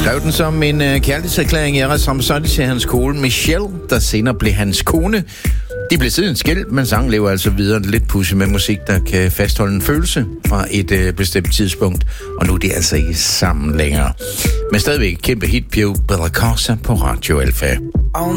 skrev den som en kærlighedserklæring. Eros Ramazzotti til hans kone Michelle, der senere blev hans kone. De blev siden skilt, men sangen lever altså videre lidt pudsigt med musik, der kan fastholde en følelse fra et bestemt tidspunkt. Og nu er de altså ikke sammen længere. Men stadigvæk kæmpe hit, Più Bella Cosa på Radio Alfa.